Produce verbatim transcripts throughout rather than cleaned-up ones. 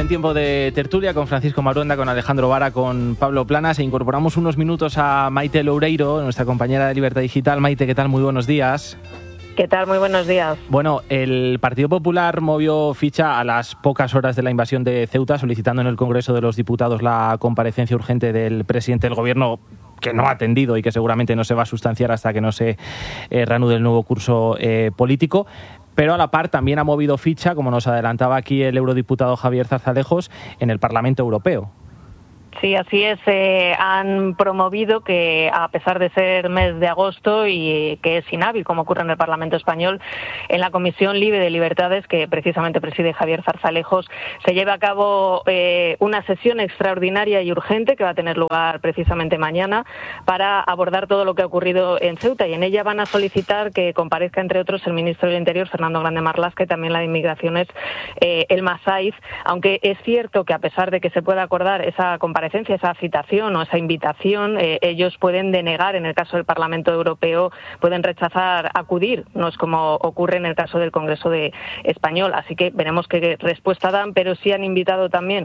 en tiempo de tertulia con Francisco Maruenda, con Alejandro Vara, con Pablo Planas, e incorporamos unos minutos a Maite Loureiro, nuestra compañera de Libertad Digital. Maite, ¿qué tal? Muy buenos días. ¿Qué tal? Muy buenos días. Bueno, el Partido Popular movió ficha a las pocas horas de la invasión de Ceuta, solicitando en el Congreso de los Diputados la comparecencia urgente del presidente del Gobierno, que no ha atendido y que seguramente no se va a sustanciar hasta que no se eh, reanude el nuevo curso eh, político. Pero a la par también ha movido ficha, como nos adelantaba aquí el eurodiputado Javier Zarzalejos, en el Parlamento Europeo. Sí, así es. Eh, han promovido que, a pesar de ser mes de agosto y que es inhábil, como ocurre en el Parlamento Español, en la Comisión Libe de Libertades, que precisamente preside Javier Zarzalejos, se lleve a cabo eh, una sesión extraordinaria y urgente que va a tener lugar precisamente mañana para abordar todo lo que ha ocurrido en Ceuta, y en ella van a solicitar que comparezca, entre otros, el ministro del Interior, Fernando Grande Marlaska, y también la de Inmigraciones, eh, Elma Saiz, aunque es cierto que, a pesar de que se pueda acordar esa comparecencia, esa citación o esa invitación, eh, ellos pueden denegar. En el caso del Parlamento Europeo pueden rechazar acudir, no es como ocurre en el caso del Congreso de Español, así que veremos qué respuesta dan, pero sí han invitado también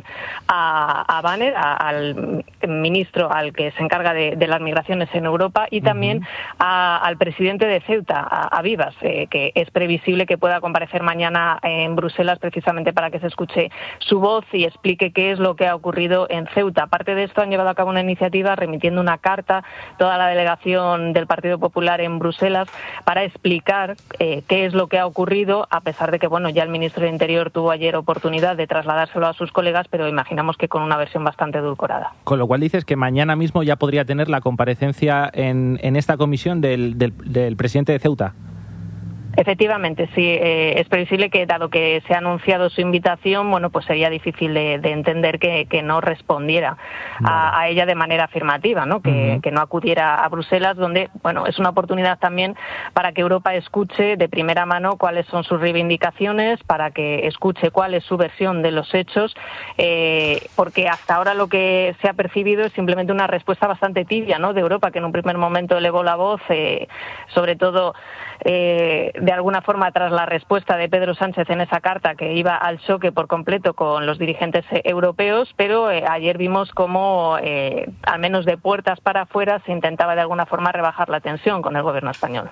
a, a Banner, a, al ministro al que se encarga de, de las migraciones en Europa, y también uh-huh. a, al presidente de Ceuta, a, a Vivas, eh, que es previsible que pueda comparecer mañana en Bruselas, precisamente para que se escuche su voz y explique qué es lo que ha ocurrido en Ceuta. Aparte de esto, han llevado a cabo una iniciativa remitiendo una carta toda la delegación del Partido Popular en Bruselas para explicar eh, qué es lo que ha ocurrido, a pesar de que, bueno, ya el ministro del Interior tuvo ayer oportunidad de trasladárselo a sus colegas, pero imaginamos que con una versión bastante edulcorada. Con lo cual dices que mañana mismo ya podría tener la comparecencia en, en esta comisión del, del, del presidente de Ceuta. Efectivamente, sí, eh, es previsible que, dado que se ha anunciado su invitación, bueno, pues sería difícil de, de entender que, que no respondiera vale. a, a ella de manera afirmativa, ¿no? Que, uh-huh. que no acudiera a Bruselas, donde, bueno, es una oportunidad también para que Europa escuche de primera mano cuáles son sus reivindicaciones, para que escuche cuál es su versión de los hechos, eh, porque hasta ahora lo que se ha percibido es simplemente una respuesta bastante tibia, ¿no?, de Europa, que en un primer momento elevó la voz, eh, sobre todo eh, de alguna forma tras la respuesta de Pedro Sánchez en esa carta, que iba al choque por completo con los dirigentes eh, europeos, pero eh, ayer vimos cómo, eh, al menos de puertas para afuera, se intentaba de alguna forma rebajar la tensión con el gobierno español.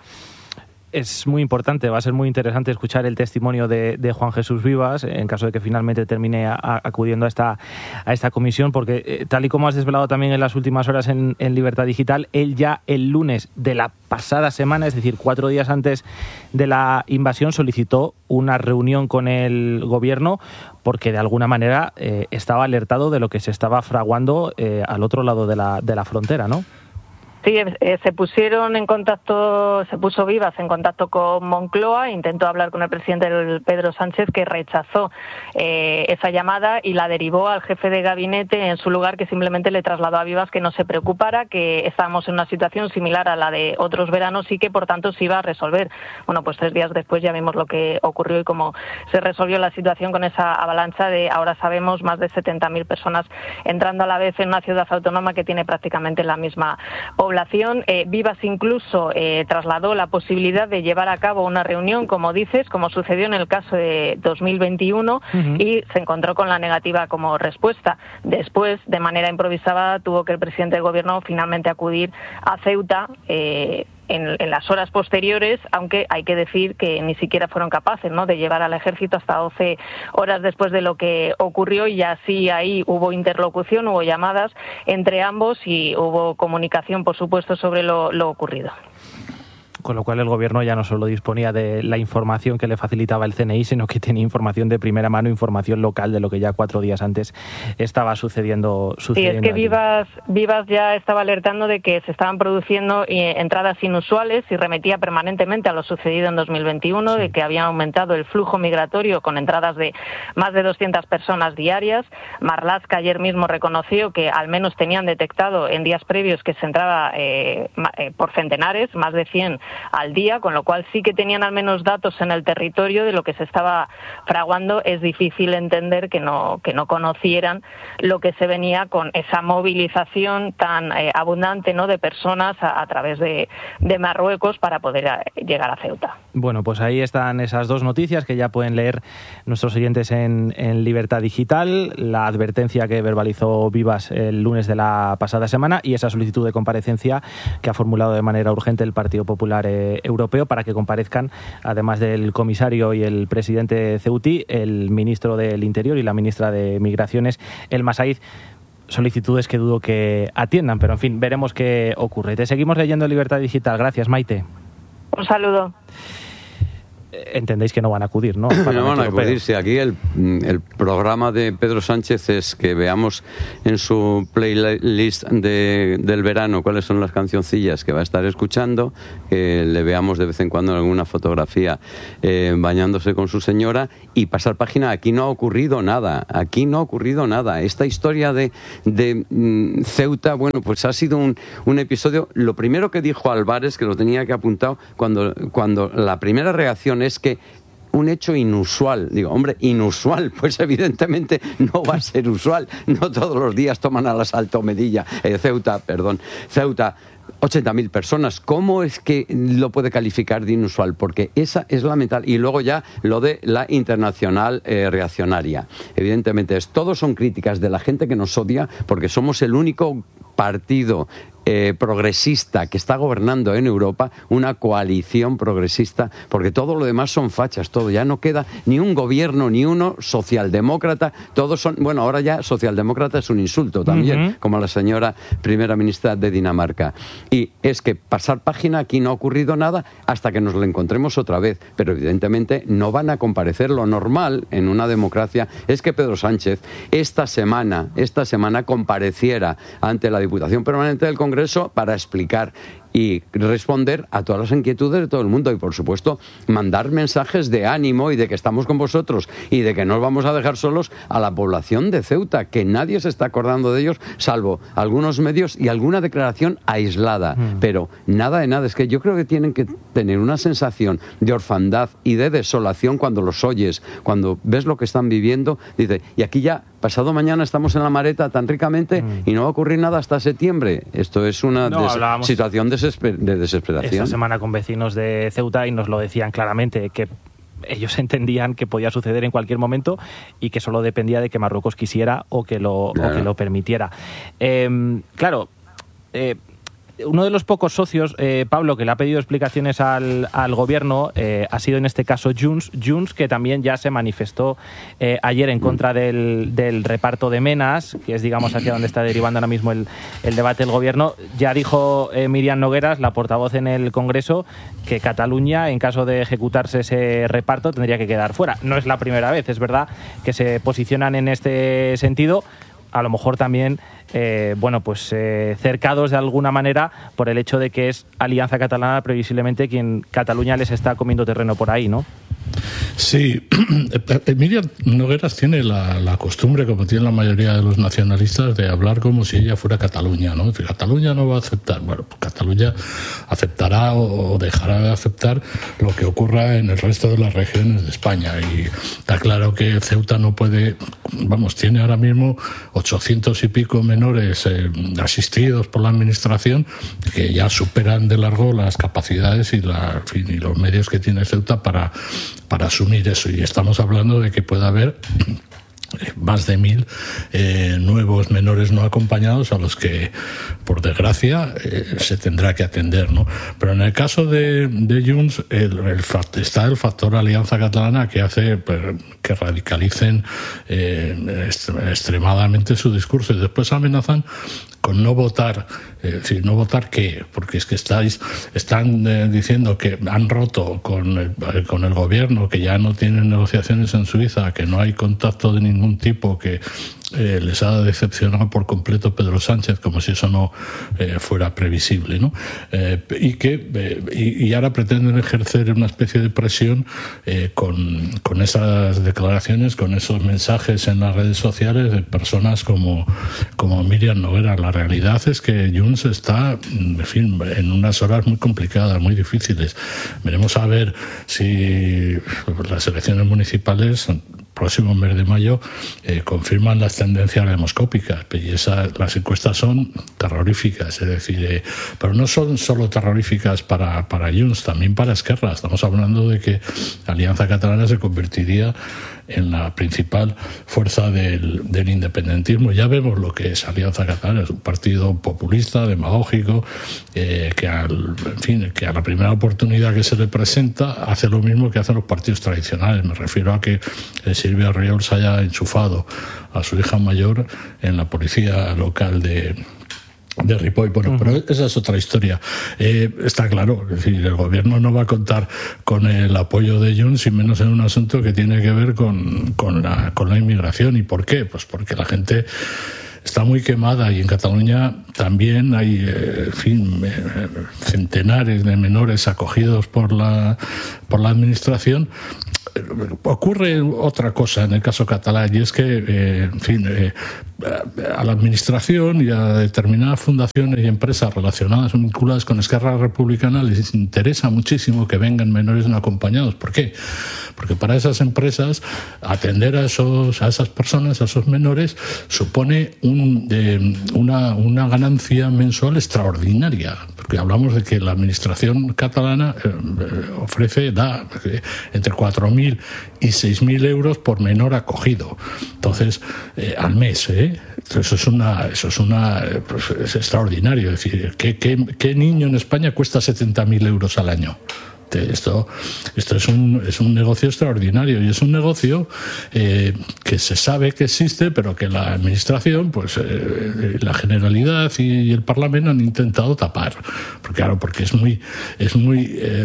Es muy importante, va a ser muy interesante escuchar el testimonio de, de Juan Jesús Vivas, en caso de que finalmente termine a, a, acudiendo a esta, a esta comisión, porque eh, tal y como has desvelado también en las últimas horas en, en Libertad Digital, él ya el lunes de la pasada semana, es decir, cuatro días antes de la invasión, solicitó una reunión con el gobierno porque de alguna manera eh, estaba alertado de lo que se estaba fraguando eh, al otro lado de la, de la frontera, ¿no? Sí, eh, se pusieron en contacto, se puso Vivas en contacto con Moncloa, intentó hablar con el presidente Pedro Sánchez, que rechazó eh, esa llamada y la derivó al jefe de gabinete en su lugar, que simplemente le trasladó a Vivas que no se preocupara, que estábamos en una situación similar a la de otros veranos y que por tanto se iba a resolver. Bueno, pues tres días después ya vimos lo que ocurrió y cómo se resolvió la situación con esa avalancha de, ahora sabemos, más de setenta mil personas entrando a la vez en una ciudad autónoma que tiene prácticamente la misma población. Población. Eh, Vivas incluso eh, trasladó la posibilidad de llevar a cabo una reunión, como dices, como sucedió en el caso de dos mil veintiuno, uh-huh. y se encontró con la negativa como respuesta. Después, de manera improvisada, tuvo que el presidente del gobierno finalmente acudir a Ceuta eh, En, en las horas posteriores, aunque hay que decir que ni siquiera fueron capaces, ¿no?, de llevar al ejército hasta doce horas después de lo que ocurrió, y así ahí hubo interlocución, hubo llamadas entre ambos y hubo comunicación, por supuesto, sobre lo, lo ocurrido. Con lo cual el gobierno ya no solo disponía de la información que le facilitaba el C N I, sino que tenía información de primera mano, información local de lo que ya cuatro días antes estaba sucediendo. sucediendo sí, es que Vivas, Vivas ya estaba alertando de que se estaban produciendo eh, entradas inusuales y remetía permanentemente a lo sucedido en dos mil veintiuno, sí. de que había aumentado el flujo migratorio con entradas de más de doscientas personas diarias. Marlaska ayer mismo reconoció que al menos tenían detectado en días previos que se entraba eh, eh, por centenares, más de cien al día, con lo cual sí que tenían al menos datos en el territorio de lo que se estaba fraguando. Es difícil entender que no, que no conocieran lo que se venía con esa movilización tan eh, abundante, ¿no?, de personas a, a través de, de Marruecos para poder a, llegar a Ceuta. Bueno, pues ahí están esas dos noticias que ya pueden leer nuestros oyentes en, en Libertad Digital, la advertencia que verbalizó Vivas el lunes de la pasada semana y esa solicitud de comparecencia que ha formulado de manera urgente el Partido Popular eh, Europeo para que comparezcan, además del comisario y el presidente ceutí, el ministro del Interior y la ministra de Migraciones, Elma Saïd. Solicitudes que dudo que atiendan, pero en fin, veremos qué ocurre. Te seguimos leyendo en Libertad Digital. Gracias, Maite. Un saludo. Entendéis que no van a acudir, ¿no? No van a acudir. Si aquí el, el programa de Pedro Sánchez es que veamos en su playlist de, del verano cuáles son las cancioncillas que va a estar escuchando, que le veamos de vez en cuando en alguna fotografía eh, bañándose con su señora y pasar página. Aquí no ha ocurrido nada, aquí no ha ocurrido nada. Esta historia de, de mm, Ceuta, bueno, pues ha sido un, un episodio. Lo primero que dijo Álvarez, que lo tenía que apuntado, cuando, cuando la primera reacción es que un hecho inusual. Digo, hombre, inusual, pues evidentemente no va a ser usual. No todos los días toman al asalto Melilla, eh, Ceuta, perdón, Ceuta, ochenta mil personas. ¿Cómo es que lo puede calificar de inusual? Porque esa es lamentable. Y luego ya lo de la internacional eh, reaccionaria. Evidentemente, es, todos son críticas de la gente que nos odia porque somos el único partido Eh, progresista que está gobernando en Europa, una coalición progresista, porque todo lo demás son fachas, todo, ya no queda ni un gobierno ni uno socialdemócrata, todos son, bueno, ahora ya socialdemócrata es un insulto también, uh-huh. como la señora primera ministra de Dinamarca. Y es que pasar página, aquí no ha ocurrido nada hasta que nos lo encontremos otra vez, pero evidentemente no van a comparecer. Lo normal en una democracia es que Pedro Sánchez esta semana, esta semana compareciera ante la Diputación Permanente del Congreso Congreso para explicar y responder a todas las inquietudes de todo el mundo y, por supuesto, mandar mensajes de ánimo y de que estamos con vosotros y de que no os vamos a dejar solos a la población de Ceuta, que nadie se está acordando de ellos, salvo algunos medios y alguna declaración aislada. Mm. Pero nada de nada. Es que yo creo que tienen que tener una sensación de orfandad y de desolación cuando los oyes, cuando ves lo que están viviendo. Dice, y aquí ya, pasado mañana estamos en la Mareta tan ricamente mm. y no va a ocurrir nada hasta septiembre. Esto es una no, des- situación de de desesperación. Esta semana con vecinos de Ceuta y nos lo decían claramente, que ellos entendían que podía suceder en cualquier momento y que solo dependía de que Marruecos quisiera o que lo, claro. o que lo permitiera. Eh, claro, eh, uno de los pocos socios, eh, Pablo, que le ha pedido explicaciones al, al gobierno eh, ha sido en este caso Junts, Junts, que también ya se manifestó eh, ayer en contra del, del reparto de menas, que es, digamos, hacia donde está derivando ahora mismo el, el debate del gobierno. Ya dijo eh, Míriam Nogueras, la portavoz en el Congreso, que Cataluña, en caso de ejecutarse ese reparto, tendría que quedar fuera. No es la primera vez, es verdad, que se posicionan en este sentido. A lo mejor también, eh, bueno, pues eh, cercados de alguna manera por el hecho de que es Alianza Catalana previsiblemente quien Cataluña les está comiendo terreno por ahí, ¿no? Sí, Míriam Nogueras tiene la, la costumbre, como tiene la mayoría de los nacionalistas, de hablar como si ella fuera Cataluña, ¿no? Cataluña no va a aceptar. Bueno, pues Cataluña aceptará o dejará de aceptar lo que ocurra en el resto de las regiones de España. Y está claro que Ceuta no puede, vamos, tiene ahora mismo ochocientos y pico menores eh, asistidos por la administración que ya superan de largo las capacidades y, la, en fin, y los medios que tiene Ceuta para para asumir eso, y estamos hablando de que puede haber más de mil eh, nuevos menores no acompañados a los que, por desgracia, eh, se tendrá que atender, ¿no? Pero en el caso de, de Junts, el, el, está el factor Alianza Catalana que hace pues, que radicalicen eh, extremadamente su discurso y después amenazan con no votar. Es decir, ¿no votar qué? Porque es que estáis, están eh, diciendo que han roto con el, con el gobierno, que ya no tienen negociaciones en Suiza, que no hay contacto de ningún tipo, que eh, les ha decepcionado por completo Pedro Sánchez, como si eso no eh, fuera previsible, ¿no? Eh, y que eh, y, y ahora pretenden ejercer una especie de presión eh, con, con esas declaraciones, con esos mensajes en las redes sociales de personas como, como Míriam Nogueras, la la realidad es que Junts está, en fin, en unas horas muy complicadas, muy difíciles. Veremos a ver si las elecciones municipales próximo mes de mayo eh, confirman las tendencias demoscópicas, y esas, las encuestas son terroríficas, es decir, eh, pero no son solo terroríficas para, para Junts, también para Esquerra. Estamos hablando de que Alianza Catalana se convertiría en la principal fuerza del, del independentismo. Ya vemos lo que es Alianza Catalana, es un partido populista, demagógico, eh, que, al, en fin, que a la primera oportunidad que se le presenta hace lo mismo que hacen los partidos tradicionales. Me refiero a que eh, Silvia Riol se haya enchufado a su hija mayor en la policía local de de Ripoll. Bueno, uh-huh. Pero esa es otra historia. Eh, está claro, es decir, el gobierno no va a contar con el apoyo de Junts, y menos en un asunto que tiene que ver con, con, la, con la inmigración. ¿Y por qué? Pues porque la gente está muy quemada, y en Cataluña también hay, eh, en fin, eh, centenares de menores acogidos por la, por la administración. Ocurre otra cosa en el caso catalán, y es que, eh, en fin, eh, a la administración y a determinadas fundaciones y empresas relacionadas o vinculadas con Esquerra Republicana les interesa muchísimo que vengan menores no acompañados. ¿Por qué? Porque para esas empresas atender a esos a esas personas, a esos menores, supone un, eh, una, una ganancia mensual extraordinaria. Porque hablamos de que la administración catalana eh, ofrece, da eh, entre cuatro mil y seis mil euros por menor acogido. Entonces, eh, al mes, ¿eh? Eso es una, eso es una, pues es extraordinario. Es decir, ¿qué, qué, qué niño en España cuesta setenta mil euros al año? Esto, esto es un, es un negocio extraordinario, y es un negocio eh, que se sabe que existe, pero que la administración, pues eh, la Generalidad y, y el Parlamento han intentado tapar. Porque, claro, porque es muy, es muy eh,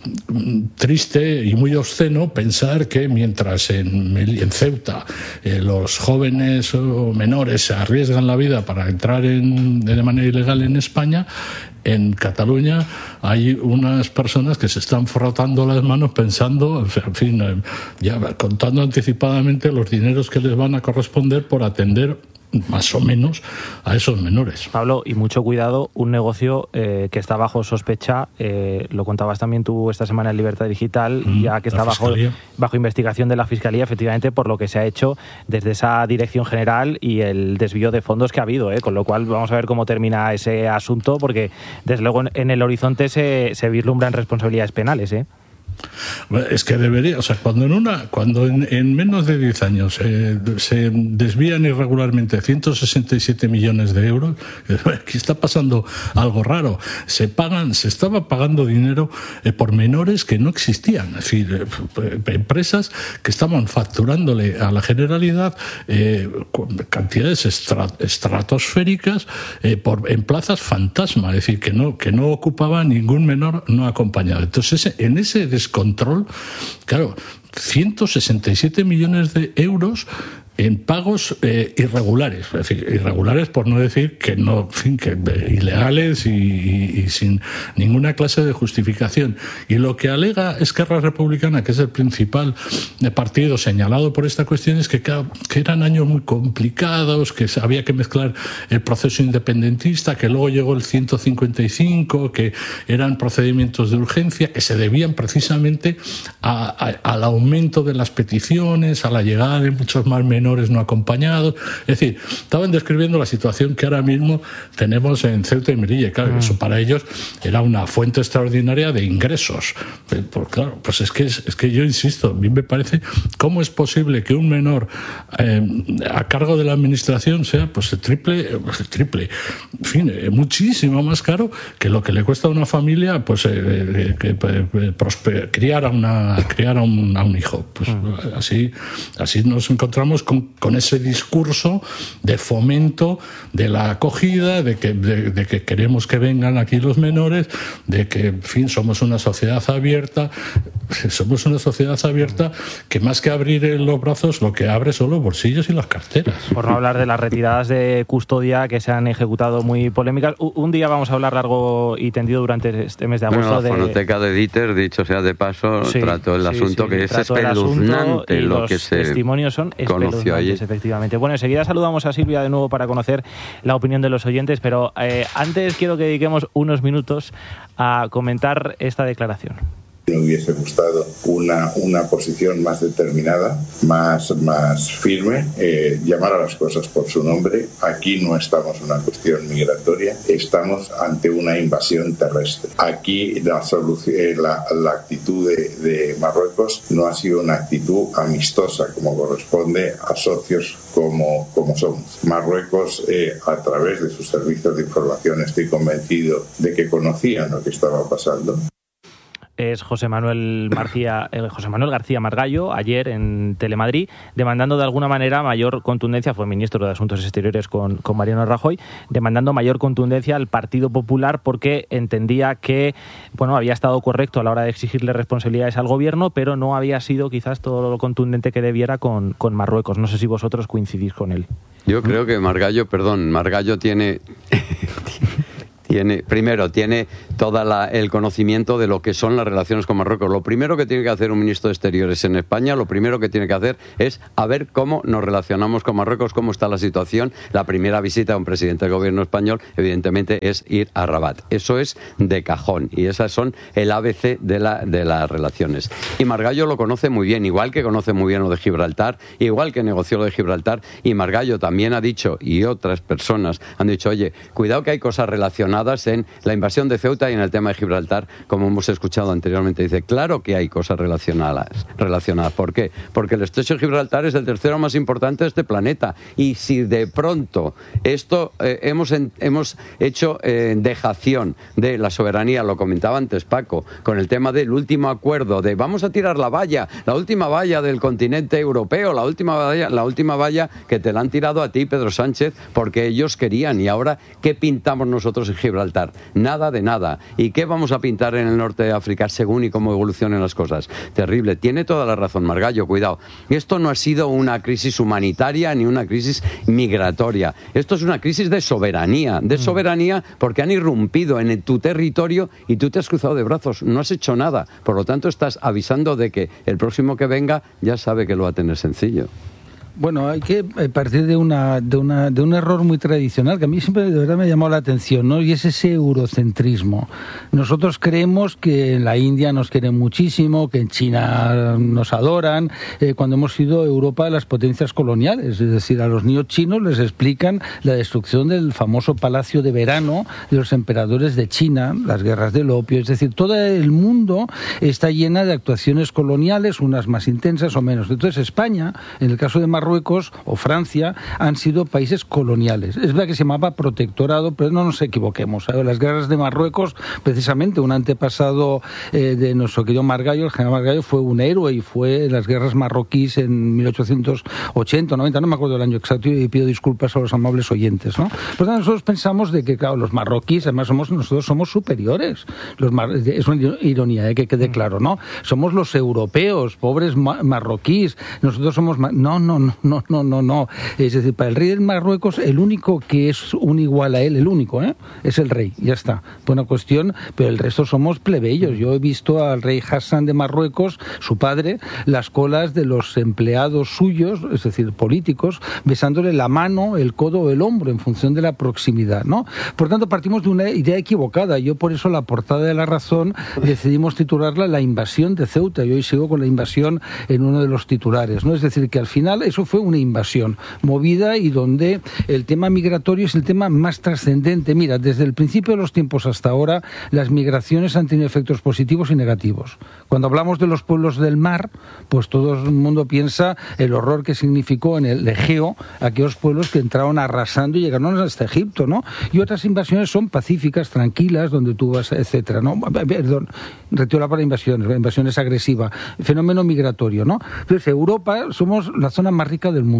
triste y muy obsceno pensar que mientras en, en Ceuta eh, los jóvenes o menores se arriesgan la vida para entrar en, de manera ilegal en España, en Cataluña hay unas personas que se están frotando las manos pensando, en fin, ya contando anticipadamente los dineros que les van a corresponder por atender más o menos a esos menores. Pablo, y mucho cuidado, un negocio eh, que está bajo sospecha, eh, lo contabas también tú esta semana en Libertad Digital, mm, ya que está bajo, bajo investigación de la Fiscalía, efectivamente, por lo que se ha hecho desde esa dirección general y el desvío de fondos que ha habido, eh, con lo cual vamos a ver cómo termina ese asunto, porque desde luego en, en el horizonte se, se vislumbran responsabilidades penales, ¿eh? Es que debería, o sea, cuando en una, cuando en, en menos de diez años eh, se desvían irregularmente ciento sesenta y siete millones de euros, aquí está pasando algo raro. Se pagan, se estaba pagando dinero eh, por menores que no existían, es decir, eh, empresas que estaban facturándole a la Generalidad eh, cantidades estra- estratosféricas eh, por, en plazas fantasma, es decir, que no, que no ocupaba ningún menor no acompañado. Entonces, ese, en ese descontrol, claro, ciento sesenta y siete millones de euros en pagos eh, irregulares, es decir, irregulares por no decir que no, en fin, que eh, ilegales y, y, y sin ninguna clase de justificación. Y lo que alega Esquerra Republicana, que es el principal partido señalado por esta cuestión, es que, que eran años muy complicados, que había que mezclar el proceso independentista, que luego llegó el ciento cincuenta y cinco, que eran procedimientos de urgencia, que se debían precisamente a, a, al aumento de las peticiones, a la llegada de muchos más menores no acompañados. Es decir, estaban describiendo la situación que ahora mismo tenemos en Ceuta y Melilla. Claro, mm. eso para ellos era una fuente extraordinaria de ingresos. Pues claro, pues es que, es, es que yo insisto, a mí me parece, ¿cómo es posible que un menor eh, a cargo de la administración sea pues el triple, pues el triple, en fin, eh, muchísimo más caro que lo que le cuesta a una familia pues eh, eh, que, eh, prosper, criar a una criar a un, a un hijo? Pues mm. así, así nos encontramos con con ese discurso de fomento de la acogida, de que, de, de que queremos que vengan aquí los menores, de que, en fin, somos una sociedad abierta. Somos una sociedad abierta que más que abrir los brazos, lo que abre son los bolsillos y las carteras. Por no hablar de las retiradas de custodia que se han ejecutado muy polémicas. Un día vamos a hablar largo y tendido durante este mes de agosto. Bueno, la de... fonoteca de Dieter, dicho sea de paso, sí, trató el sí, asunto, sí, que es espeluznante lo los que se testimonios son conoció nació allí. Efectivamente. Bueno, enseguida saludamos a Silvia de nuevo para conocer la opinión de los oyentes, pero eh, antes quiero que dediquemos unos minutos a comentar esta declaración. Me hubiese gustado una, una posición más determinada, más, más firme, eh, llamar a las cosas por su nombre. Aquí no estamos en una cuestión migratoria, estamos ante una invasión terrestre. Aquí la, solución, eh, la, la actitud de, de Marruecos no ha sido una actitud amistosa como corresponde a socios como, como somos. Marruecos, eh, a través de sus servicios de información, estoy convencido de que conocían lo que estaba pasando. Es José Manuel García, eh, José Manuel García Margallo, ayer en Telemadrid, demandando de alguna manera mayor contundencia, fue ministro de Asuntos Exteriores con, con Mariano Rajoy, demandando mayor contundencia al Partido Popular porque entendía que bueno, había estado correcto a la hora de exigirle responsabilidades al gobierno, pero no había sido quizás todo lo contundente que debiera con, con Marruecos. No sé si vosotros coincidís con él. Yo creo que Margallo, perdón, Margallo tiene... Tiene, primero, tiene todo el conocimiento de lo que son las relaciones con Marruecos. Lo primero que tiene que hacer un ministro de Exteriores en España, lo primero que tiene que hacer es a ver cómo nos relacionamos con Marruecos, cómo está la situación. La primera visita de un presidente del gobierno español, evidentemente, es ir a Rabat. Eso es de cajón y esas son el A B C de, la, de las relaciones. Y Margallo lo conoce muy bien, igual que conoce muy bien lo de Gibraltar, igual que negoció lo de Gibraltar. Y Margallo también ha dicho, y otras personas han dicho, oye, cuidado que hay cosas relacionadas en la invasión de Ceuta y en el tema de Gibraltar, como hemos escuchado anteriormente. Dice, claro que hay cosas relacionadas. relacionadas. ¿Por qué? Porque el estrecho de Gibraltar es el tercero más importante de este planeta. Y si de pronto esto eh, hemos, en, hemos hecho eh, dejación de la soberanía, lo comentaba antes Paco, con el tema del último acuerdo de vamos a tirar la valla, la última valla del continente europeo, la última valla, la última valla que te la han tirado a ti, Pedro Sánchez, porque ellos querían. Y ahora, ¿qué pintamos nosotros en Gibraltar? Gibraltar, nada de nada. ¿Y qué vamos a pintar en el norte de África según y cómo evolucionen las cosas? Terrible. Tiene toda la razón Margallo, cuidado. Esto no ha sido una crisis humanitaria ni una crisis migratoria. Esto es una crisis de soberanía, de soberanía porque han irrumpido en tu territorio y tú te has cruzado de brazos, no has hecho nada. Por lo tanto, estás avisando de que el próximo que venga ya sabe que lo va a tener sencillo. Bueno, hay que partir de una, de una de un error muy tradicional que a mí siempre de verdad me ha llamado la atención, ¿no? Y es ese eurocentrismo. Nosotros creemos que en la India nos quieren muchísimo, que en China nos adoran, eh, cuando hemos sido Europa de las potencias coloniales. Es decir, a los niños chinos les explican la destrucción del famoso Palacio de Verano de los emperadores de China, las guerras del opio. Es decir, todo el mundo está llena de actuaciones coloniales, unas más intensas o menos. Entonces, España, en el caso de Marruecos, Marruecos o Francia han sido países coloniales. Es verdad que se llamaba protectorado, pero no nos equivoquemos. Las guerras de Marruecos, precisamente un antepasado eh, de nuestro querido Margallo, el general Margallo, fue un héroe y fue en las guerras marroquíes en mil ochocientos ochenta, noventa, no me acuerdo del año exacto y pido disculpas a los amables oyentes, ¿no? Por tanto, nosotros pensamos de que, claro, los marroquíes, además somos nosotros somos superiores. Los mar... Es una ironía, ¿eh? Que quede claro, ¿no? Somos los europeos, pobres ma- marroquíes. Nosotros somos... Ma... No, no, no. No, no, no, no. Es decir, para el rey de Marruecos, el único que es un igual a él, el único, ¿eh? es el rey, ya está. Buena cuestión, pero el resto somos plebeyos. Yo he visto al rey Hassan de Marruecos, su padre, las colas de los empleados suyos, es decir, políticos, besándole la mano, el codo o el hombro en función de la proximidad, ¿no? Por tanto, partimos de una idea equivocada. Yo por eso la portada de La Razón decidimos titularla La invasión de Ceuta y hoy sigo con la invasión en uno de los titulares, ¿no? Es decir, que al final eso fue una invasión movida y donde el tema migratorio es el tema más trascendente. Mira, desde el principio de los tiempos hasta ahora, las migraciones han tenido efectos positivos y negativos. Cuando hablamos de los pueblos del mar, pues todo el mundo piensa el horror que significó en el Egeo aquellos pueblos que entraron arrasando y llegaron hasta Egipto, ¿no? Y otras invasiones son pacíficas, tranquilas, donde tú vas, etcétera, ¿no? Perdón, retiro la palabra invasión, la invasión es agresiva. Fenómeno migratorio, ¿no? Entonces, Europa somos la zona más rica del mundo.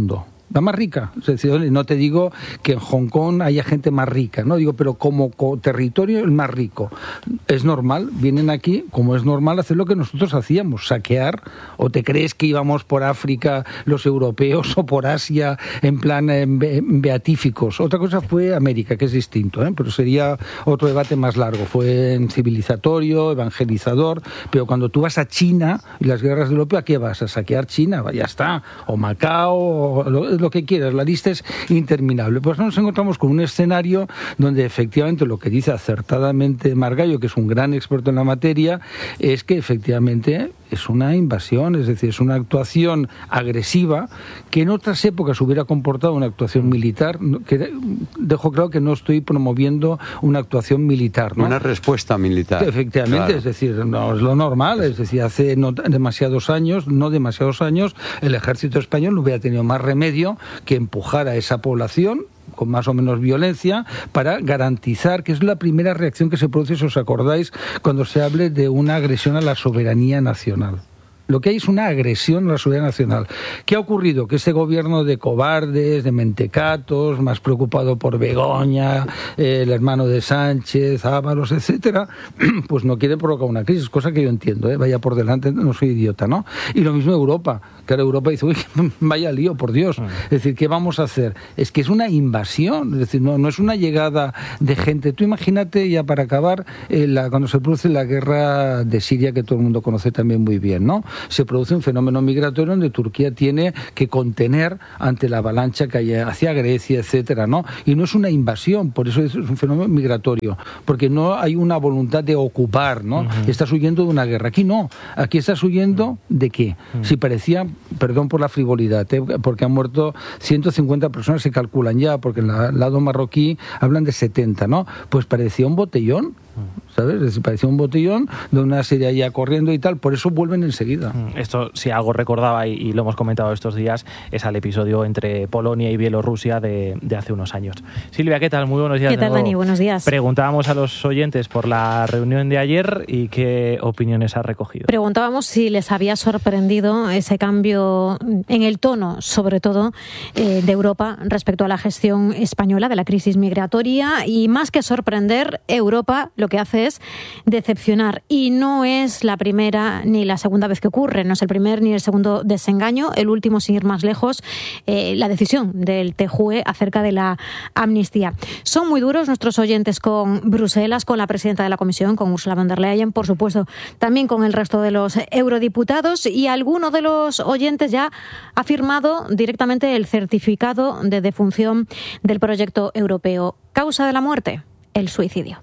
la más rica. Es decir, no te digo que en Hong Kong haya gente más rica, no digo, pero como territorio el más rico. Es normal, vienen aquí, como es normal hacer lo que nosotros hacíamos, saquear. ¿O te crees que íbamos por África los europeos o por Asia en plan eh, beatíficos? Otra cosa fue América, que es distinto, ¿eh? Pero sería otro debate más largo. Fue en civilizatorio, evangelizador, pero cuando tú vas a China y las guerras de Europa, ¿a qué vas? A saquear China, ya está, o Macao, o lo, lo que quieras, la lista es interminable. Pues nos encontramos con un escenario donde efectivamente lo que dice acertadamente Margallo, que es un gran experto en la materia, es que efectivamente es una invasión, es decir, es una actuación agresiva que en otras épocas hubiera comportado una actuación militar, que dejo claro que no estoy promoviendo una actuación militar, ¿no? Una respuesta militar. Efectivamente, claro. Es decir, no es lo normal, es decir, hace no demasiados años, no demasiados años, el ejército español no hubiera tenido más remedio que empujar a esa población con más o menos violencia, para garantizar, que es la primera reacción que se produce, si os acordáis, cuando se hable de una agresión a la soberanía nacional. Lo que hay es una agresión a la soberanía nacional. ¿Qué ha ocurrido? Que este gobierno de cobardes, de mentecatos, más preocupado por Begoña, eh, el hermano de Sánchez, Ábalos, etcétera, pues no quiere provocar una crisis, cosa que yo entiendo, ¿eh? Vaya por delante, no soy idiota, ¿no? Y lo mismo Europa, que ahora Europa dice, uy, vaya lío, por Dios. Es decir, ¿qué vamos a hacer? Es que es una invasión, es decir, no, no es una llegada de gente. Tú imagínate, ya para acabar, eh, la, cuando se produce la guerra de Siria, que todo el mundo conoce también muy bien, ¿no? Se produce un fenómeno migratorio donde Turquía tiene que contener ante la avalancha que hay hacia Grecia, etcétera, ¿no? Y no es una invasión, por eso es un fenómeno migratorio, porque no hay una voluntad de ocupar, ¿no? Uh-huh. Estás huyendo de una guerra. Aquí no, aquí estás huyendo ¿de qué? Uh-huh. Si parecía, perdón por la frivolidad, ¿eh? Porque han muerto ciento cincuenta personas, se calculan ya, porque en el lado marroquí hablan de setenta, ¿no? Pues parecía un botellón, ¿sabes? Es decir, parecía un botellón de una serie ya corriendo y tal, por eso vuelven enseguida. Esto, si algo recordaba, y, y lo hemos comentado estos días, es al episodio entre Polonia y Bielorrusia de, de hace unos años. Silvia, ¿qué tal? Muy buenos días. ¿Qué tal, Dani? Buenos días. Preguntábamos a los oyentes por la reunión de ayer y qué opiniones ha recogido. Preguntábamos si les había sorprendido ese cambio en el tono, sobre todo, eh, de Europa respecto a la gestión española de la crisis migratoria, y más que sorprender, Europa lo que hace es decepcionar, y no es la primera ni la segunda vez que ocurre, no es el primer ni el segundo desengaño. El último, sin ir más lejos, eh, la decisión del T J U E acerca de la amnistía. Son muy duros nuestros oyentes con Bruselas, con la presidenta de la Comisión, con Ursula von der Leyen, por supuesto, también con el resto de los eurodiputados, y alguno de los oyentes ya ha firmado directamente el certificado de defunción del proyecto europeo. ¿Causa de la muerte? El suicidio.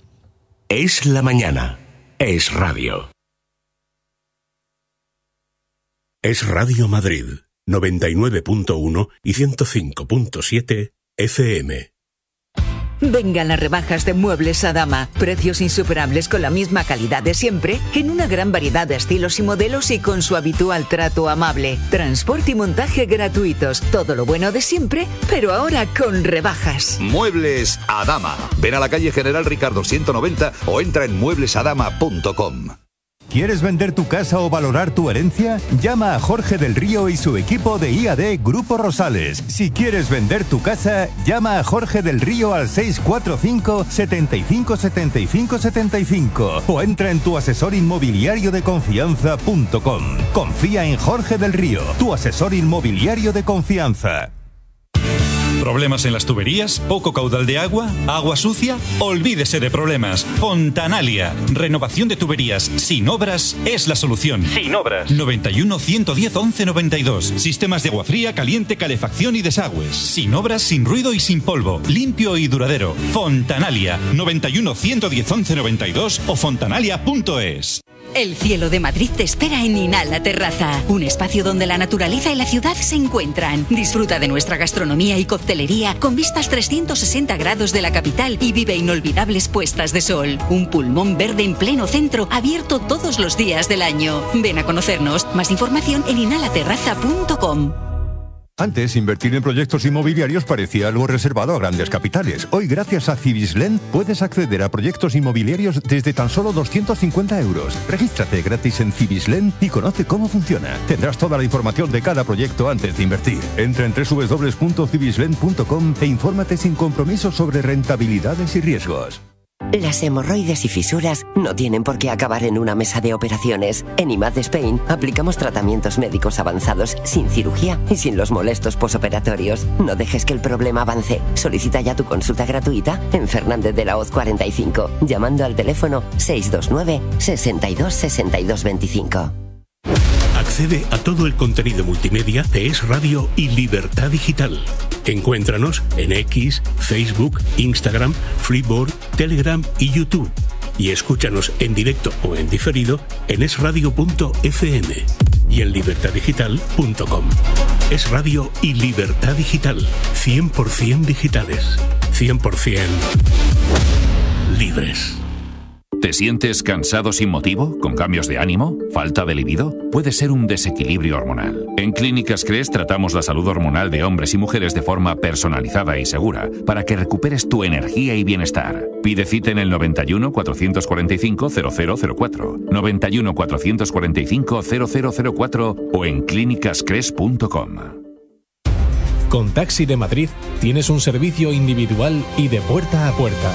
Es la mañana. Es radio. Es Radio Madrid, noventa y nueve punto uno y ciento cinco punto siete F M. Vengan las rebajas de Muebles Adama. Precios insuperables con la misma calidad de siempre, en una gran variedad de estilos y modelos y con su habitual trato amable. Transporte y montaje gratuitos. Todo lo bueno de siempre, pero ahora con rebajas. Muebles Adama. Ven a la calle General Ricardo ciento noventa o entra en muebles adama punto com. ¿Quieres vender tu casa o valorar tu herencia? Llama a Jorge del Río y su equipo de I A D Grupo Rosales. Si quieres vender tu casa, llama a Jorge del Río al seis cuatro cinco, siete cinco, siete cinco, siete cinco o entra en tu asesor inmobiliario de confianza punto com. Confía en Jorge del Río, tu asesor inmobiliario de confianza. ¿Problemas en las tuberías? ¿Poco caudal de agua? ¿Agua sucia? Olvídese de problemas. Fontanalia. Renovación de tuberías sin obras es la solución. Sin obras. noventa y uno, ciento diez, once noventa y dos. Sistemas de agua fría, caliente, calefacción y desagües. Sin obras, sin ruido y sin polvo. Limpio y duradero. Fontanalia. noventa y uno, ciento diez, once noventa y dos o fontanalia punto es. El cielo de Madrid te espera en Inala Terraza, un espacio donde la naturaleza y la ciudad se encuentran. Disfruta de nuestra gastronomía y coctelería con vistas trescientos sesenta grados de la capital y vive inolvidables puestas de sol. Un pulmón verde en pleno centro, abierto todos los días del año. Ven a conocernos. Más información en inala terraza punto com. Antes, invertir en proyectos inmobiliarios parecía algo reservado a grandes capitales. Hoy, gracias a Cibislen, puedes acceder a proyectos inmobiliarios desde tan solo doscientos cincuenta euros. Regístrate gratis en Cibislen y conoce cómo funciona. Tendrás toda la información de cada proyecto antes de invertir. Entra en doble u doble u doble u punto cibislen punto com e infórmate sin compromiso sobre rentabilidades y riesgos. Las hemorroides y fisuras no tienen por qué acabar en una mesa de operaciones. En I M A D Spain aplicamos tratamientos médicos avanzados sin cirugía y sin los molestos posoperatorios. No dejes que el problema avance. Solicita ya tu consulta gratuita en Fernández de la Hoz cuarenta y cinco, llamando al teléfono seis dos nueve, sesenta y dos, sesenta y dos veinticinco. Accede a todo el contenido multimedia de Es Radio y Libertad Digital. Encuéntranos en X, Facebook, Instagram, Freeboard, Telegram y YouTube. Y escúchanos en directo o en diferido en es radio punto efe eme y en libertad digital punto com. Es Radio y Libertad Digital. cien por ciento digitales. cien por ciento libres. ¿Te sientes cansado sin motivo? ¿Con cambios de ánimo? ¿Falta de libido? Puede ser un desequilibrio hormonal. En Clínicas Cres tratamos la salud hormonal de hombres y mujeres de forma personalizada y segura para que recuperes tu energía y bienestar. Pide cita en el noventa y uno, cuatrocientos cuarenta y cinco, cero cero cero cuatro, noventa y uno, cuatrocientos cuarenta y cinco, cero cero cero cuatro o en clínicas cres punto com. Con Taxi de Madrid tienes un servicio individual y de puerta a puerta.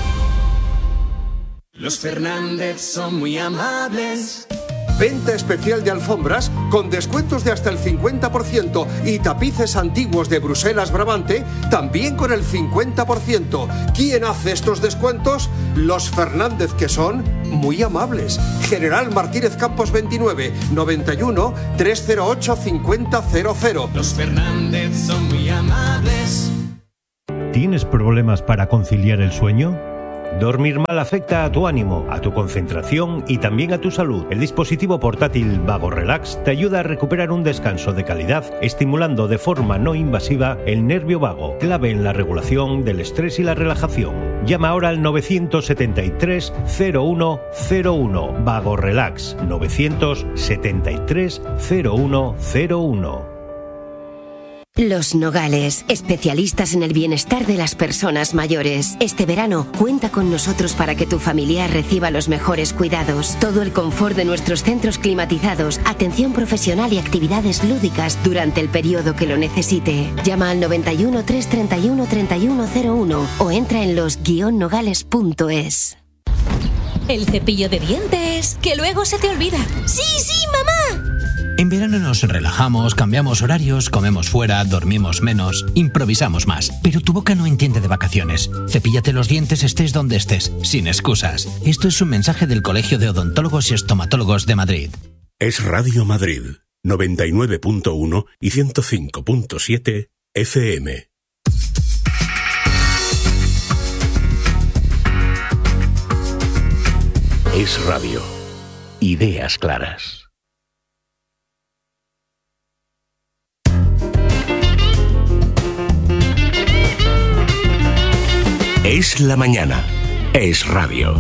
Los Fernández son muy amables. Venta especial de alfombras con descuentos de hasta el cincuenta por ciento y tapices antiguos de Bruselas Brabante también con el cincuenta por ciento. ¿Quién hace estos descuentos? Los Fernández, que son muy amables. General Martínez Campos veintinueve, noventa y uno, trescientos ocho, cincuenta cero cero. Los Fernández son muy amables. ¿Tienes problemas para conciliar el sueño? Dormir mal afecta a tu ánimo, a tu concentración y también a tu salud. El dispositivo portátil Vago Relax te ayuda a recuperar un descanso de calidad, estimulando de forma no invasiva el nervio vago, clave en la regulación del estrés y la relajación. Llama ahora al novecientos setenta y tres, cero uno cero uno. Vago Relax, novecientos setenta y tres, cero uno cero uno. Los Nogales, especialistas en el bienestar de las personas mayores. Este verano, cuenta con nosotros para que tu familiar reciba los mejores cuidados. Todo el confort de nuestros centros climatizados, atención profesional y actividades lúdicas durante el periodo que lo necesite. Llama al noventa y uno, trescientos treinta y uno, treinta y uno cero uno o entra en los guion nogales punto es. El cepillo de dientes, que luego se te olvida. ¡Sí, sí, mamá! En verano nos relajamos, cambiamos horarios, comemos fuera, dormimos menos, improvisamos más. Pero tu boca no entiende de vacaciones. Cepíllate los dientes estés donde estés, sin excusas. Esto es un mensaje del Colegio de Odontólogos y Estomatólogos de Madrid. Es Radio Madrid, noventa y nueve punto uno y ciento cinco punto siete efe eme. Es Radio. Ideas claras. Es la mañana. Es Radio.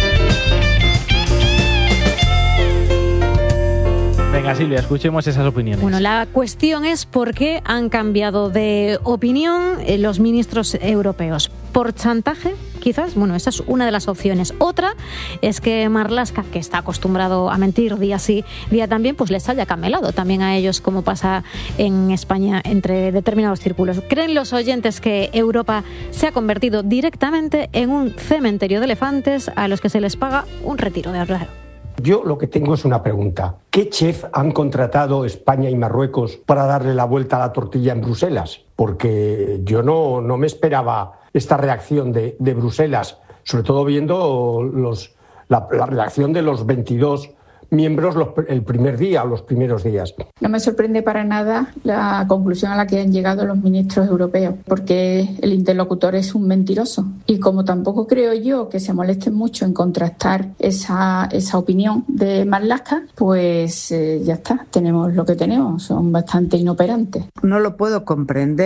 Venga, Silvia, escuchemos esas opiniones. Bueno, la cuestión es por qué han cambiado de opinión los ministros europeos. ¿Por chantaje? Quizás, bueno, esa es una de las opciones. Otra es que Marlaska, que está acostumbrado a mentir día sí, día también, pues les haya camelado también a ellos, como pasa en España entre determinados círculos. ¿Creen los oyentes que Europa se ha convertido directamente en un cementerio de elefantes a los que se les paga un retiro de hablar? Yo lo que tengo es una pregunta. ¿Qué chef han contratado España y Marruecos para darle la vuelta a la tortilla en Bruselas? Porque yo no, no me esperaba esta reacción de, de Bruselas, sobre todo viendo los, la, la reacción de los veintidós miembros los, el primer día o los primeros días. No me sorprende para nada la conclusión a la que han llegado los ministros europeos, porque el interlocutor es un mentiroso. Y como tampoco creo yo que se molesten mucho en contrastar esa, esa opinión de Marlaska, pues eh, ya está, tenemos lo que tenemos, son bastante inoperantes. No lo puedo comprender.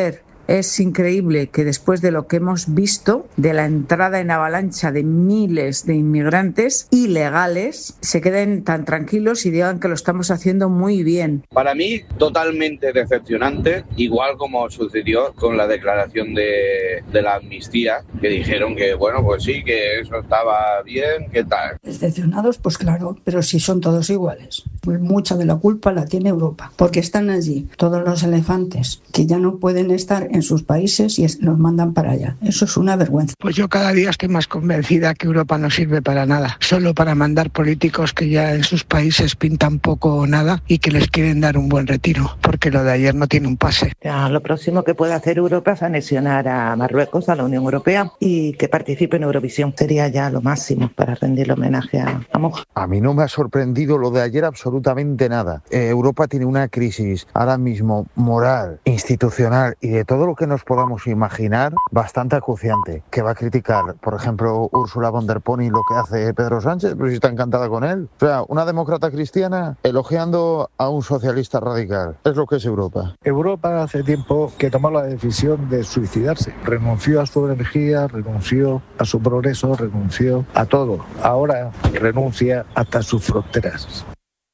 Es increíble que después de lo que hemos visto, de la entrada en avalancha de miles de inmigrantes ilegales, se queden tan tranquilos y digan que lo estamos haciendo muy bien. Para mí, totalmente decepcionante, igual como sucedió con la declaración de, de la amnistía, que dijeron que, bueno, pues sí, que eso estaba bien, ¿qué tal? Decepcionados, pues claro, pero si son todos iguales. Mucha de la culpa la tiene Europa, porque están allí todos los elefantes que ya no pueden estar en sus países y los mandan para allá. Eso es una vergüenza. Pues yo cada día estoy más convencida que Europa no sirve para nada, solo para mandar políticos que ya en sus países pintan poco o nada y que les quieren dar un buen retiro, porque lo de ayer no tiene un pase. Ya, lo próximo que puede hacer Europa es anexionar a Marruecos a la Unión Europea y que participe en Eurovisión. Sería ya lo máximo para rendirle homenaje a, a Moja. A mí no me ha sorprendido lo de ayer absolutamente nada. Eh, Europa tiene una crisis ahora mismo moral, institucional y de todo lo que nos podamos imaginar bastante acuciante, que va a criticar, por ejemplo, Ursula von der Leyen lo que hace Pedro Sánchez, pero si está encantada con él. O sea, una demócrata cristiana elogiando a un socialista radical. Es lo que es Europa. Europa hace tiempo que tomó la decisión de suicidarse. Renunció a su energía, renunció a su progreso, renunció a todo. Ahora renuncia hasta sus fronteras.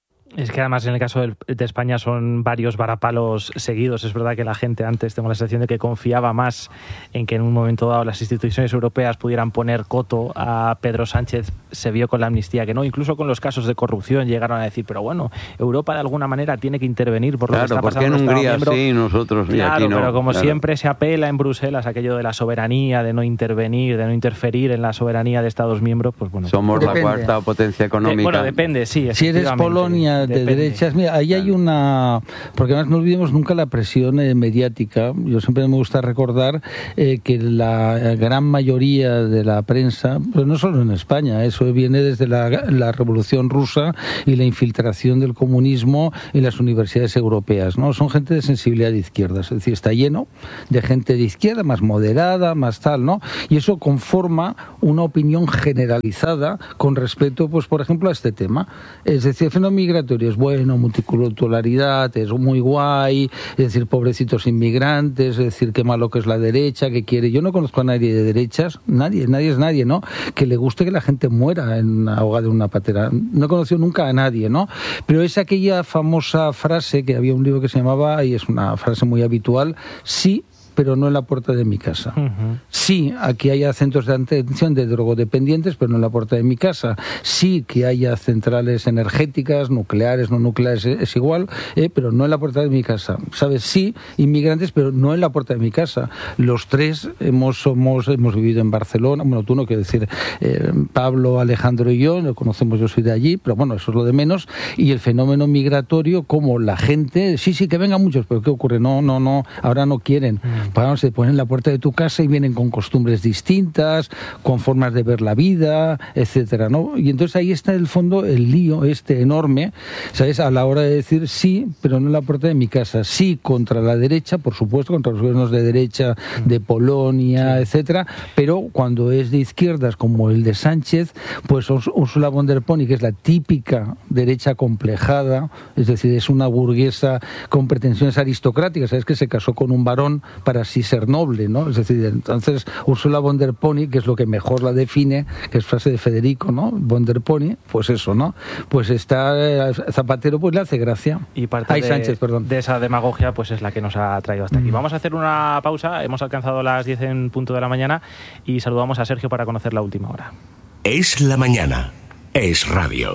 Es que además en el caso de España son varios varapalos seguidos. Es verdad que la gente antes, tengo la sensación de que confiaba más en que en un momento dado las instituciones europeas pudieran poner coto a Pedro Sánchez. Se vio con la amnistía que no, incluso con los casos de corrupción llegaron a decir, pero bueno, Europa de alguna manera tiene que intervenir por lo claro, que está pasando. Claro, ¿por qué en Hungría miembro? sí, nosotros y claro, aquí no? Pero como claro. siempre se apela en Bruselas a aquello de la soberanía, de no intervenir, de no interferir en la soberanía de Estados miembros, pues bueno. Somos depende. la cuarta potencia económica. Eh, bueno, depende, sí. Si eres Polonia de depende. derechas, mira, ahí hay una... Porque además no olvidemos nunca la presión eh, mediática. Yo siempre me gusta recordar eh, que la gran mayoría de la prensa, pues no solo en España, eso viene desde la, la Revolución Rusa y la infiltración del comunismo en las universidades europeas, ¿no? Son gente de sensibilidad de izquierda, es decir, está lleno de gente de izquierda, más moderada, más tal, ¿no? Y eso conforma una opinión generalizada con respecto, pues por ejemplo, a este tema. Es decir, el fenómeno migratorio es bueno, multiculturalidad, es muy guay, es decir, pobrecitos inmigrantes, es decir, qué malo que es la derecha, que quiere... Yo no conozco a nadie de derechas, nadie, nadie es nadie, ¿no? Que le guste que la gente muera en ahogada en una patera. No he conocido nunca a nadie, ¿no? Pero es aquella famosa frase que había un libro que se llamaba, y es una frase muy habitual, sí, pero no en la puerta de mi casa. Uh-huh. Sí, aquí haya centros de atención de drogodependientes, pero no en la puerta de mi casa. Sí, que haya centrales energéticas, nucleares, no nucleares, es igual, eh, pero no en la puerta de mi casa. ¿Sabes? Sí, inmigrantes, pero no en la puerta de mi casa. Los tres hemos somos hemos vivido en Barcelona, bueno, tú no quiero decir, eh, Pablo, Alejandro y yo, lo conocemos, yo soy de allí, pero bueno, eso es lo de menos. Y el fenómeno migratorio, como la gente, sí, sí, que vengan muchos, pero ¿qué ocurre? No, no, no, ahora no quieren. Uh-huh. Pues, se ponen en la puerta de tu casa y vienen con costumbres distintas, con formas de ver la vida, etcétera, ¿no? Y entonces ahí está en el fondo el lío este enorme, ¿sabes? A la hora de decir sí, pero no en la puerta de mi casa. Sí contra la derecha, por supuesto, contra los gobiernos de derecha de Polonia, sí, etcétera, pero cuando es de izquierdas como el de Sánchez, pues Ursula von der Leyen, que es la típica derecha complejada, es decir, es una burguesa con pretensiones aristocráticas, ¿sabes? Que se casó con un varón para así ser noble, ¿no? Es decir, entonces Ursula von der Leyen, que es lo que mejor la define, que es frase de Federico, ¿no? Von der Leyen, pues eso, ¿no? Pues está eh, Zapatero, pues le hace gracia. Y parte Ay, de, Sánchez, perdón. de esa demagogia, pues es la que nos ha traído hasta aquí. Mm. Vamos a hacer una pausa, hemos alcanzado las diez en punto de la mañana y saludamos a Sergio para conocer la última hora. Es la mañana, es radio.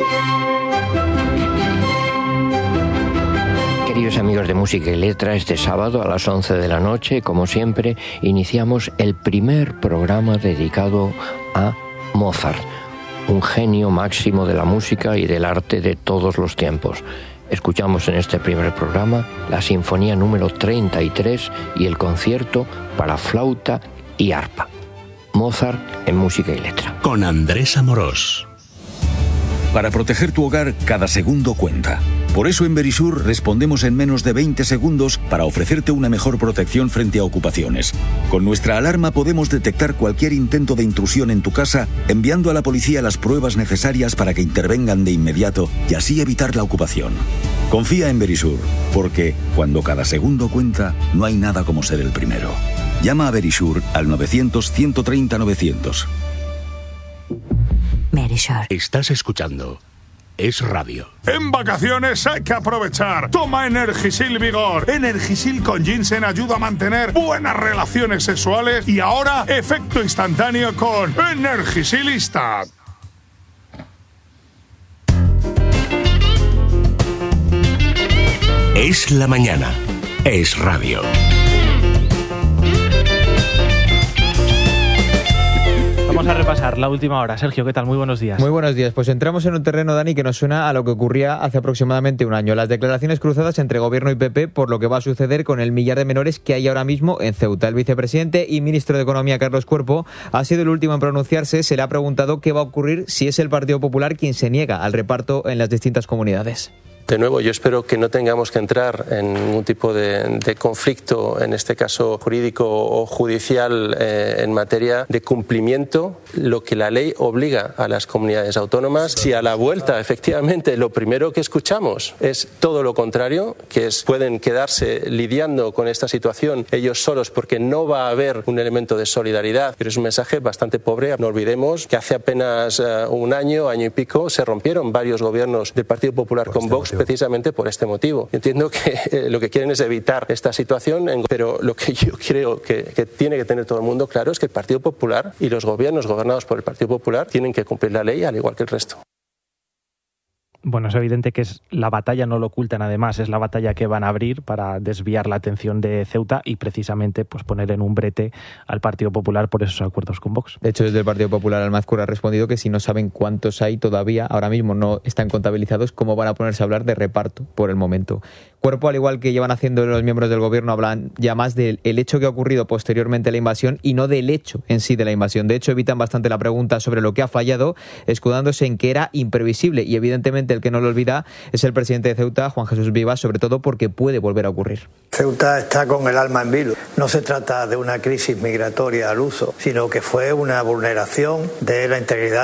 Queridos amigos de Música y Letra, este sábado a las once de la noche, como siempre, iniciamos el primer programa dedicado a Mozart, un genio máximo de la música y del arte de todos los tiempos. Escuchamos en este primer programa la Sinfonía número treinta y tres y el concierto para flauta y arpa. Mozart en Música y Letra. Con Andrés Amorós. Para proteger tu hogar, cada segundo cuenta. Por eso en Verisur respondemos en menos de veinte segundos para ofrecerte una mejor protección frente a ocupaciones. Con nuestra alarma podemos detectar cualquier intento de intrusión en tu casa, enviando a la policía las pruebas necesarias para que intervengan de inmediato y así evitar la ocupación. Confía en Verisur, porque cuando cada segundo cuenta, no hay nada como ser el primero. Llama a Verisur al novecientos, ciento treinta, novecientos. Verisur. Estás escuchando Es Radio. En vacaciones hay que aprovechar. Toma Energisil Vigor. Energisil con ginseng ayuda a mantener buenas relaciones sexuales y ahora efecto instantáneo con Energisil Instant. Es la mañana. Es Radio. Vamos a repasar la última hora. Sergio, ¿qué tal? Muy buenos días. Muy buenos días. Pues entramos en un terreno, Dani, que nos suena a lo que ocurría hace aproximadamente un año. Las declaraciones cruzadas entre Gobierno y P P por lo que va a suceder con el millar de menores que hay ahora mismo en Ceuta. El vicepresidente y ministro de Economía, Carlos Cuerpo, ha sido el último en pronunciarse. Se le ha preguntado qué va a ocurrir si es el Partido Popular quien se niega al reparto en las distintas comunidades. De nuevo, yo espero que no tengamos que entrar en ningún tipo de, de conflicto, en este caso jurídico o judicial, eh, en materia de cumplimiento, lo que la ley obliga a las comunidades autónomas. Si a la vuelta, efectivamente, lo primero que escuchamos es todo lo contrario, que es pueden quedarse lidiando con esta situación ellos solos porque no va a haber un elemento de solidaridad, pero es un mensaje bastante pobre. No olvidemos que hace apenas uh, un año, año y pico, se rompieron varios gobiernos del Partido Popular con Vox precisamente por este motivo. Entiendo que eh, lo que quieren es evitar esta situación, en, pero lo que yo creo que, que tiene que tener todo el mundo claro es que el Partido Popular y los gobiernos gobernados por el Partido Popular tienen que cumplir la ley al igual que el resto. Bueno, es evidente que es la batalla, no lo ocultan además, es la batalla que van a abrir para desviar la atención de Ceuta y precisamente pues poner en un brete al Partido Popular por esos acuerdos con Vox. De hecho, desde el Partido Popular, Almazcur ha respondido que si no saben cuántos hay todavía, ahora mismo no están contabilizados, ¿cómo van a ponerse a hablar de reparto por el momento? Cuerpo, al igual que llevan haciendo los miembros del gobierno, hablan ya más del hecho que ha ocurrido posteriormente a la invasión y no del hecho en sí de la invasión. De hecho, evitan bastante la pregunta sobre lo que ha fallado, escudándose en que era imprevisible y evidentemente el que no lo olvida es el presidente de Ceuta, Juan Jesús Vivas, sobre todo porque puede volver a ocurrir. Ceuta está con el alma en vilo. No se trata de una crisis migratoria al uso, sino que fue una vulneración de la integridad